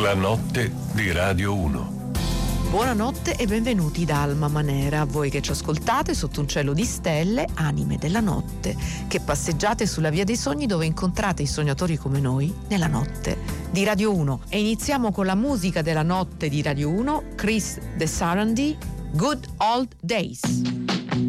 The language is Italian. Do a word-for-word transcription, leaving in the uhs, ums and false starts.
La notte di Radio uno. Buonanotte e benvenuti da Alma Manera, a voi che ci ascoltate sotto un cielo di stelle, anime della notte, che passeggiate sulla via dei sogni dove incontrate i sognatori come noi nella notte di Radio uno. E iniziamo con la musica della notte di Radio uno, Chris De Sarandí, Good Old Days.